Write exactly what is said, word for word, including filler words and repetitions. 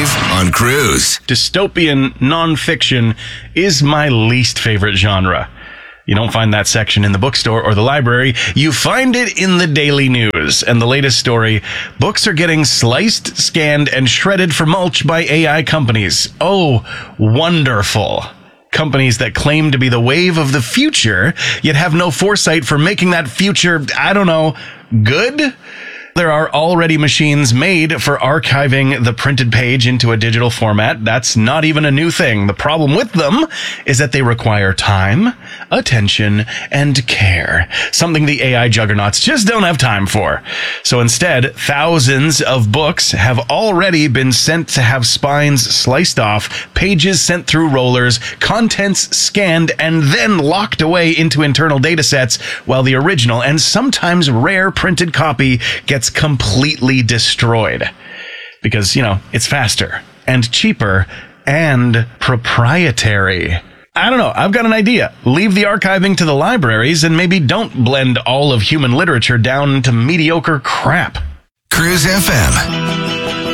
Dave on Cruise. Dystopian nonfiction is my least favorite genre. You don't find that section in the bookstore or the library. You find it in the daily news. And the latest story, books are getting sliced, scanned, and shredded for mulch by A I companies. Oh, wonderful. Companies that claim to be the wave of the future, yet have no foresight for making that future, I don't know, good? There are already machines made for archiving the printed page into a digital format. That's not even a new thing. The problem with them is that they require time, attention, and care. Something the A I juggernauts just don't have time for. So instead, thousands of books have already been sent to have spines sliced off, pages sent through rollers, contents scanned, and then locked away into internal data sets, while the original and sometimes rare printed copy gets completely destroyed. Because, you know, it's faster and cheaper and proprietary. I don't know. I've got an idea. Leave the archiving to the libraries and maybe don't blend all of human literature down to mediocre crap. Cruise F M.